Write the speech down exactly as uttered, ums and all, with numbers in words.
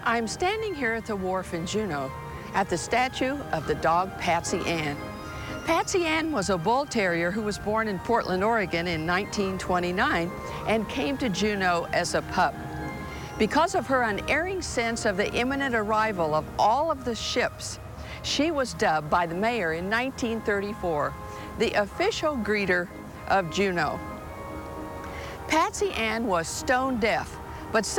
I'm standing here at the wharf in Juneau at the statue of the dog Patsy Ann. Patsy Ann was a bull terrier who was born in Portland, Oregon in nineteen twenty-nine and came to Juneau as a pup. Because of her unerring sense of the imminent arrival of all of the ships, she was dubbed by the mayor in nineteen thirty-four the official greeter of Juneau. Patsy Ann was stone deaf, but